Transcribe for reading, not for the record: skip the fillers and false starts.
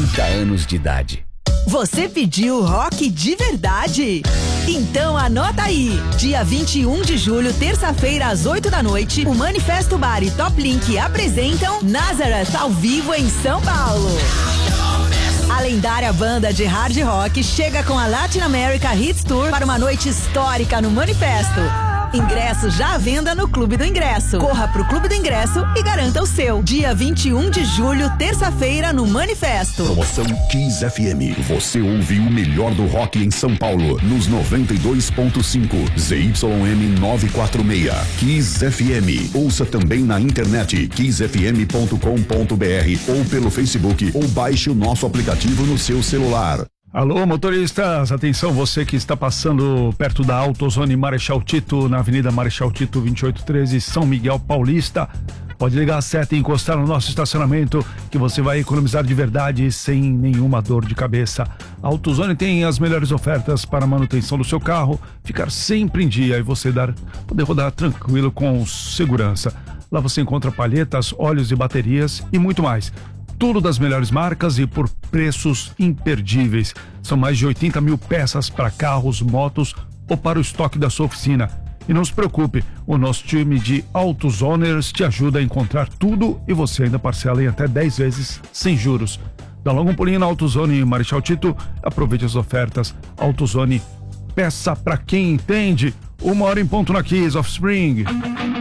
30 anos de idade. Você pediu rock de verdade? Então anota aí. Dia 21 de julho, terça-feira, às 8 da noite, o Manifesto Bar e Top Link apresentam Nazareth ao vivo em São Paulo. A lendária banda de hard rock chega com a Latin America Hits Tour para uma noite histórica no Manifesto. Ingressos já à venda no Clube do Ingresso. Corra pro Clube do Ingresso e garanta o seu. Dia 21 de julho, terça-feira, no Manifesto. Promoção Kiss FM. Você ouve o melhor do rock em São Paulo, nos 92.5 ZYM 946. Kiss FM. Ouça também na internet kissfm.com.br ou pelo Facebook, ou baixe o nosso aplicativo no seu celular. Alô, motoristas, atenção, você que está passando perto da AutoZone Marechal Tito, na Avenida Marechal Tito 2813, São Miguel Paulista. Pode ligar a seta e encostar no nosso estacionamento, que você vai economizar de verdade sem nenhuma dor de cabeça. A AutoZone tem as melhores ofertas para a manutenção do seu carro, ficar sempre em dia e você poder rodar tranquilo com segurança. Lá você encontra palhetas, óleos e baterias e muito mais. Tudo das melhores marcas e por preços imperdíveis. São mais de 80 mil peças para carros, motos ou para o estoque da sua oficina. E não se preocupe, o nosso time de AutoZoners te ajuda a encontrar tudo e você ainda parcela em até 10 vezes sem juros. Dá logo um pulinho na AutoZone Marechal Tito, aproveite as ofertas. AutoZone, peça para quem entende. 1 hora em ponto na Kiss Offspring.